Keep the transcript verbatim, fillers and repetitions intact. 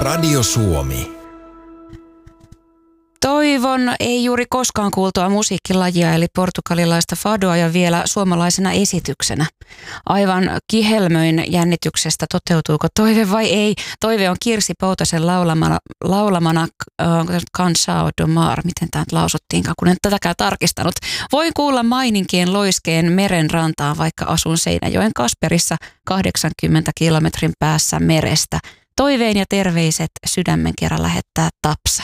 Radio Suomi. Toivon ei juuri koskaan kuultua musiikkilajia eli portugalilaista fadoa ja vielä suomalaisena esityksenä. Aivan kihelmöin jännityksestä toteutuuko toive vai ei. Toive on Kirsi Poutasen laulamana, laulamana äh, Cansao do Mar, miten tämä lausuttiinkaan, kun en tätäkään tarkistanut. Voin kuulla maininkien loiskeen meren rantaan, vaikka asun Seinäjoen Kasperissa kahdeksankymmentä kilometrin päässä merestä. Toiveen ja terveiset sydämen kerran lähettää Tapsa.